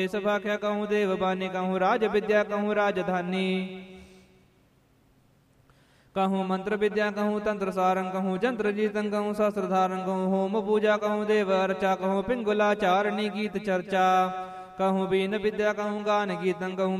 सभाख्या कहूँ देव बानी कहूँ राज विद्या कहूँ राजधानी कहूँ मंत्र विद्या कहूँ तंत्र सारंग कहूँ जंत्र जीतन कहूँ शस्त्र धारण कहूँ होम पूजा कहूँ देव अर्चा कहूँ पिंगुला चारणी गीत चर्चा कहूँ बीन विद्या कहूँ गान गीतन कहूँ